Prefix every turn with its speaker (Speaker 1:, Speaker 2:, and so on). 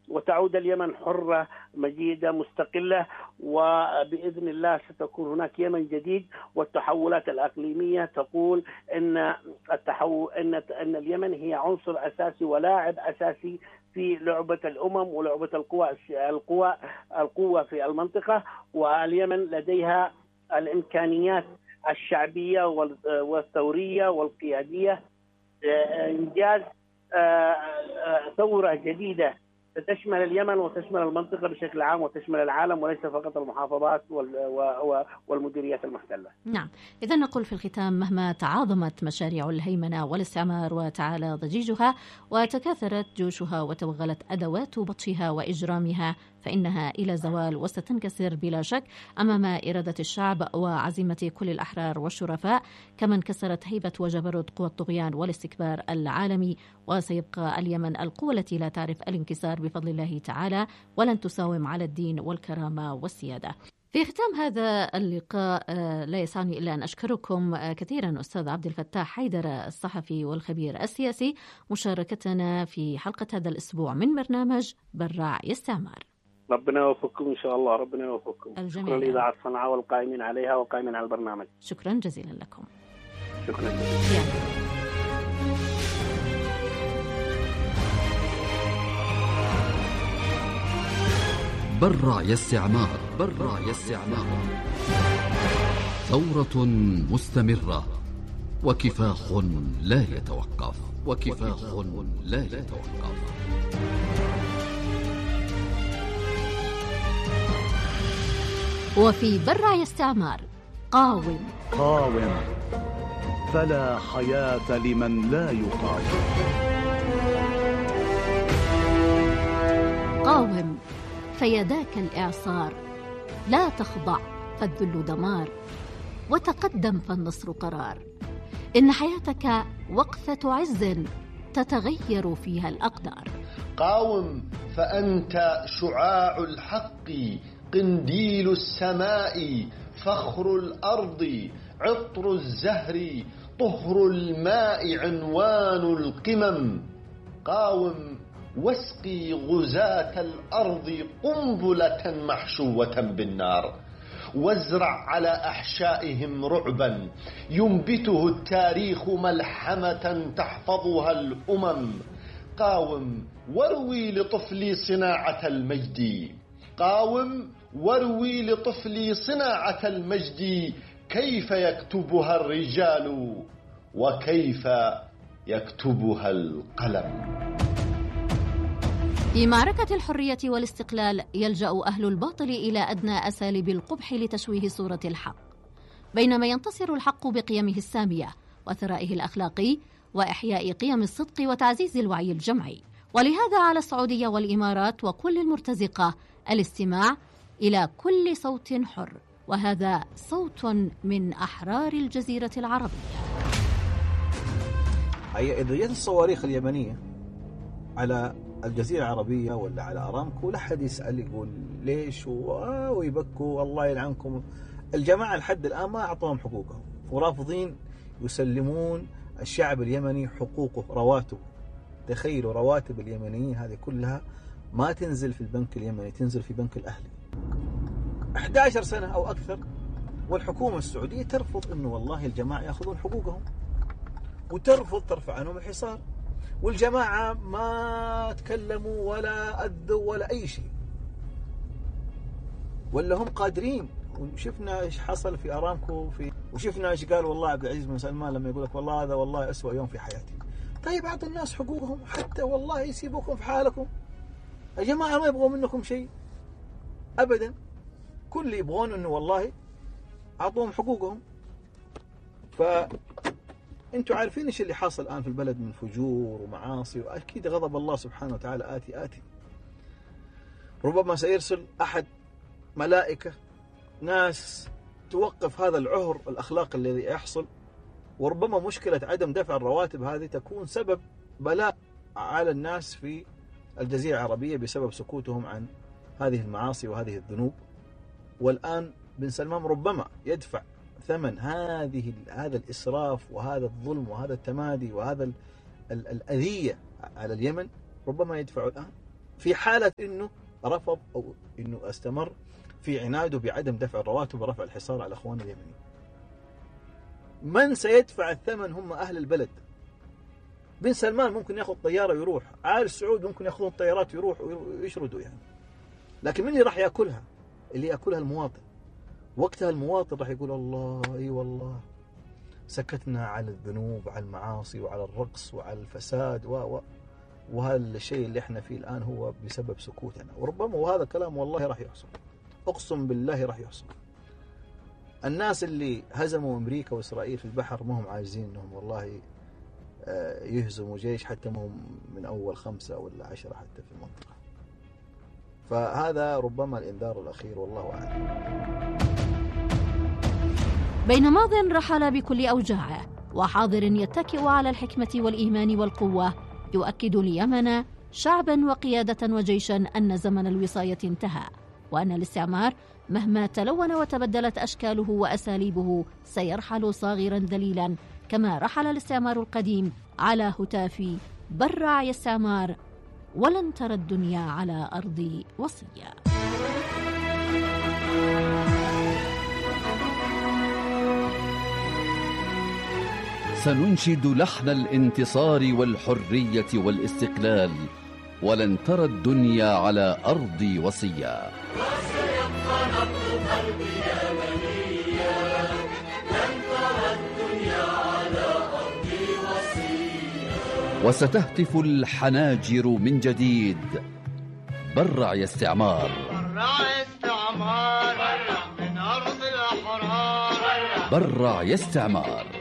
Speaker 1: وتعود اليمن حرة مجيدة مستقلة، وبإذن الله ستكون هناك يمن جديد. والتحولات الإقليمية تقول أن أن اليمن هي عنصر أساسي ولاعب أساسي في لعبة الأمم ولعبة القوة في المنطقة. واليمن لديها الإمكانيات الشعبية والثورية والقيادية إنجاز ثورة جديدة تشمل اليمن وتشمل المنطقة بشكل عام وتشمل العالم وليس فقط المحافظات والمديريات المحتلة.
Speaker 2: نعم، إذا نقول في الختام: مهما تعاظمت مشاريع الهيمنة والاستعمار وتعالى ضجيجها وتكاثرت جيوشها وتوغلت أدوات بطشها وإجرامها، فإنها إلى زوال وستنكسر بلا شك أمام إرادة الشعب وعزيمة كل الأحرار والشرفاء، كما انكسرت هيبة وجبروت قوى الطغيان والاستكبار العالمي. وسيبقى اليمن القوة التي لا تعرف الانكسار بفضل الله تعالى، ولن تساوم على الدين والكرامة والسيادة. في ختام هذا اللقاء لا يسعني إلا أن أشكركم كثيرا أستاذ عبد الفتاح حيدر الصحفي والخبير السياسي مشاركتنا في حلقة هذا الأسبوع من برنامج برع يستعمار.
Speaker 1: ربنا يوفقكم إن شاء الله، ربنا يوفقكم.
Speaker 2: الجميع.
Speaker 1: شكرا لإذاعة صنعاء والقائمين عليها وقائمين على البرنامج.
Speaker 2: شكرا جزيلا لكم.
Speaker 1: شكرا جزيلا.
Speaker 3: برع يستعمار، برع يستعمار، ثورة مستمرة وكفاح لا يتوقف، وكفاح لا يتوقف.
Speaker 2: وفي برع يستعمار: قاوم
Speaker 4: قاوم، فلا حياة لمن لا يقاوم.
Speaker 2: قاوم فيداك الإعصار، لا تخضع فالذل دمار، وتقدم فالنصر قرار. إن حياتك وقفة عز تتغير فيها الأقدار.
Speaker 5: قاوم فأنت شعاع الحق، قنديل السماء، فخر الأرض، عطر الزهر، طهر الماء، عنوان القمم. قاوم واسقي غزاة الأرض قنبلة محشوة بالنار، وازرع على أحشائهم رعبا ينبته التاريخ ملحمة تحفظها الأمم. قاوم واروي لطفلي صناعة المجد، قاوم واروي لطفلي صناعة المجد، كيف يكتبها الرجال وكيف يكتبها القلم.
Speaker 2: في معركة الحرية والاستقلال يلجأ أهل الباطل إلى أدنى أساليب القبح لتشويه صورة الحق، بينما ينتصر الحق بقيمه السامية وثرائه الأخلاقي وإحياء قيم الصدق وتعزيز الوعي الجمعي. ولهذا على السعودية والإمارات وكل المرتزقة الاستماع إلى كل صوت حر، وهذا صوت من أحرار الجزيرة العربية.
Speaker 6: إذا جت الصواريخ اليمنية على الجزيرة العربية ولا على أرامكو، لا حد يسأل يقول ليش ويبكوا الله يلعنكم. الجماعة لحد الآن ما أعطوهم حقوقهم، ورافضين يسلمون الشعب اليمني حقوقه، رواتب. تخيلوا رواتب اليمنيين هذه كلها ما تنزل في البنك اليمني، تنزل في بنك الأهلي. 11 سنة أو أكثر، والحكومة السعودية ترفض إنه والله الجماعة يأخذون حقوقهم، وترفض ترفع عنهم الحصار، والجماعة ما تكلموا ولا أذوا ولا أي شيء، ولا هم قادرين. وشفنا إيش حصل في أرامكو، وشفنا إيش قال والله عبد العزيز بن سلمان لما يقول لك والله هذا والله أسوأ يوم في حياتي. طيب أعطوا الناس حقوقهم حتى والله يسيبوكم في حالكم. الجماعة ما يبغون منكم شيء أبدا، كل يبغون إنه والله أعطوهم حقوقهم. أنتوا عارفين إيش اللي حاصل الآن في البلد من فجور ومعاصي، وأكيد غضب الله سبحانه وتعالى آتي. ربما سيرسل أحد ملائكة ناس توقف هذا العهر الأخلاقي الذي يحصل، وربما مشكلة عدم دفع الرواتب هذه تكون سبب بلاء على الناس في الجزيرة العربية بسبب سكوتهم عن هذه المعاصي وهذه الذنوب. والآن بن سلمان ربما يدفع ثمن هذا الإسراف وهذا الظلم وهذا التمادي وهذا الأذية على اليمن، ربما يدفع الآن. في حالة أنه رفض أو أنه استمر في عناده بعدم دفع الرواتب ورفع الحصار على أخواننا اليمنيين. من سيدفع الثمن هم أهل البلد. بن سلمان ممكن يأخذ طيارة ويروح، آل سعود ممكن يأخذون طيارات ويروح ويشردوا يعني، لكن من اللي راح يأكلها؟ اللي يأكلها المواطن. وقتها المواطن راح يقول الله أي والله سكتنا على الذنوب وعلى المعاصي وعلى الرقص وعلى الفساد وهذا الشيء اللي احنا فيه الآن هو بسبب سكوتنا. وربما وهذا كلام والله راح يحصل، أقسم بالله راح يحصل. الناس اللي هزموا أمريكا وإسرائيل في البحر ما هم عايزين أنهم والله يهزموا جيش حتى ما هم من أول 5 ولا 10 حتى في المنطقة. فهذا ربما الإنذار الأخير والله أعلم.
Speaker 2: بين ماض رحل بكل أوجاعه وحاضر يتكئ على الحكمة والإيمان والقوة، يؤكد اليمن شعبا وقيادة وجيشا أن زمن الوصاية انتهى، وأن الاستعمار مهما تلون وتبدلت أشكاله وأساليبه سيرحل صاغرا ذليلا، كما رحل الاستعمار القديم على هتاف برع يا استعمار ولن ترى الدنيا على أرض وصية.
Speaker 3: سننشد لحن الانتصار والحرية والاستقلال، ولن ترى الدنيا على أرض وصية.
Speaker 7: وسيبقى نبض قلبي يا منية، لن ترى الدنيا على أرض وصية.
Speaker 3: وستهتف الحناجر من جديد برع يا استعمار،
Speaker 7: برع يا استعمار، برع من أرض الأحرار،
Speaker 3: برع يا استعمار.